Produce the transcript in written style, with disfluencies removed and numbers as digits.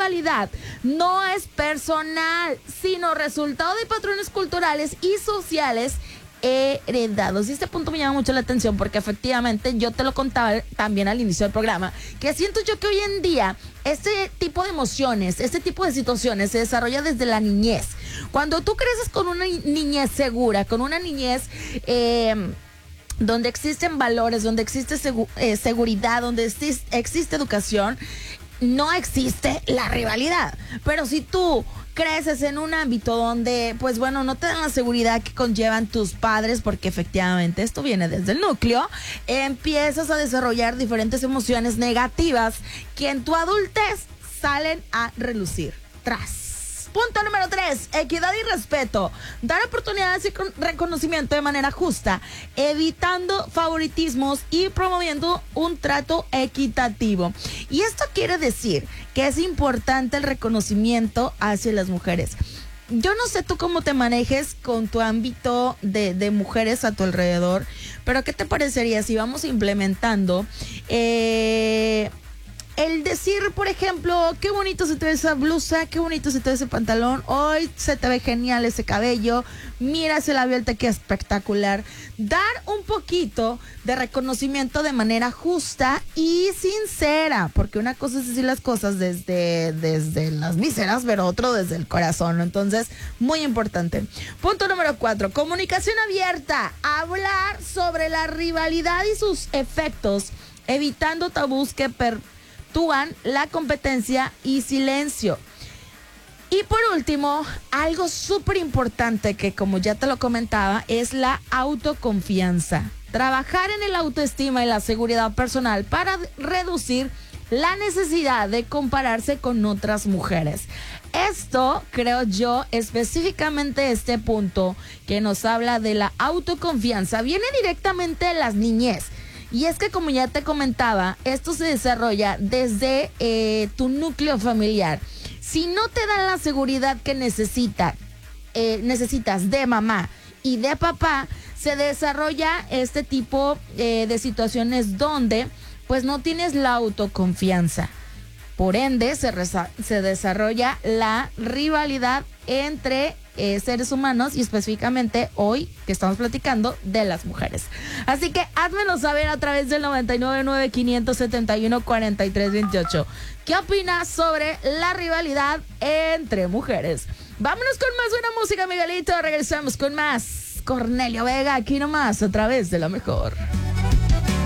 rivalidad no es personal, sino resultado de patrones culturales y sociales heredados. Y este punto me llama mucho la atención porque efectivamente yo te lo contaba también al inicio del programa, que siento yo que hoy en día este tipo de emociones, este tipo de situaciones se desarrolla desde la niñez. Cuando tú creces con una niñez segura, con una niñez donde existen valores, donde existe seguridad, donde existe educación, no existe la rivalidad. Pero si tú creces en un ámbito donde, pues bueno, no te dan la seguridad que conllevan tus padres, porque efectivamente esto viene desde el núcleo, empiezas a desarrollar diferentes emociones negativas que en tu adultez salen a relucir. Punto número 3, equidad y respeto. Dar oportunidades y reconocimiento de manera justa, evitando favoritismos y promoviendo un trato equitativo. Y esto quiere decir que es importante el reconocimiento hacia las mujeres. Yo no sé tú cómo te manejes con tu ámbito de mujeres a tu alrededor, pero ¿qué te parecería si vamos implementando el decir, por ejemplo, qué bonito se te ve esa blusa, qué bonito se te ve ese pantalón, hoy se te ve genial ese cabello, mira ese labial, te queda espectacular? Dar un poquito de reconocimiento de manera justa y sincera, porque una cosa es decir las cosas desde las vísceras, pero otro desde el corazón, ¿no? Entonces, muy importante. Punto número 4, comunicación abierta, hablar sobre la rivalidad y sus efectos, evitando tabús que perpetúan la competencia y silencio. Y por último, algo súper importante que, como ya te lo comentaba, es la autoconfianza. Trabajar en el autoestima y la seguridad personal para reducir la necesidad de compararse con otras mujeres. Esto, creo yo, específicamente este punto que nos habla de la autoconfianza, viene directamente de las niñez. Y es que, como ya te comentaba, esto se desarrolla desde tu núcleo familiar. Si no te dan la seguridad que necesitas de mamá y de papá, se desarrolla este tipo de situaciones donde pues no tienes la autoconfianza. Por ende, se desarrolla la rivalidad entre seres humanos y específicamente hoy que estamos platicando de las mujeres. Así que házmelo saber a través del 999-571-4328. ¿Qué opinas sobre la rivalidad entre mujeres? Vámonos con más buena música, Miguelito. Regresamos con más Cornelio Vega aquí nomás a través de La Mejor.